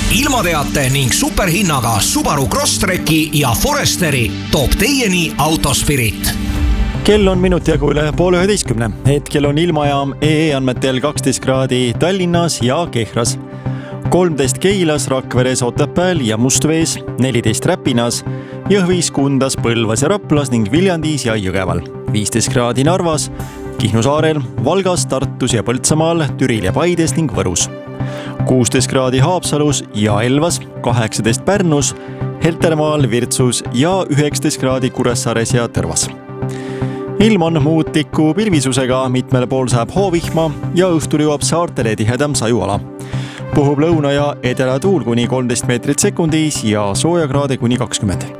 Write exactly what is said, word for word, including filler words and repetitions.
ilmateate ning superhinnaga Subaru Crosstreki ja Foresteri toob teieni Autospirit. Kell on minuti jagu üle poole üheteistkümne. Hetkel on ilmajaam E E andmetel kaksteist kraadi Tallinnas ja Kehras, kolmteist Keilas, Rakveres, Otepääl ja Mustvees, neliteist Räpinas, Jõhvis, Kundas, Põlvas ja Raplas ning Viljandis ja Jõgeval, viisteist kraadi Narvas, Kihnu saarel, Valgas, Tartus ja Põltsamaal, Türil ja Paides ning Võrus, kuusteist kraadi Haapsalus ja Elvas, kaheksateist Pärnus, Heltermaal, Virtsus ja üheksateist kraadi Kuressaares ja Tõrvas. Ilm on muutliku pilvisusega, mitmel pool saab hoovihma ja õhtul jõuab saartele tihedam sajuala. Puhub lõuna ja edela tuul kuni kolmteist meetrit sekundis ja soojakraade kuni kakskümmend.